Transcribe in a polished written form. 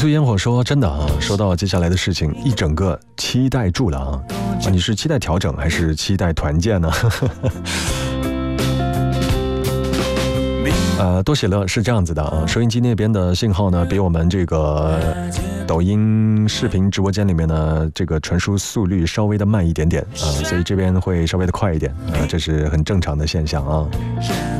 素烟火说真的啊，说到接下来的事情一整个期待住了啊，你是期待调整还是期待团建呢？多喜乐是这样子的啊，收音机那边的信号呢比我们这个抖音视频直播间里面呢这个传输速率稍微的慢一点点啊，所以这边会稍微的快一点啊，这是很正常的现象啊。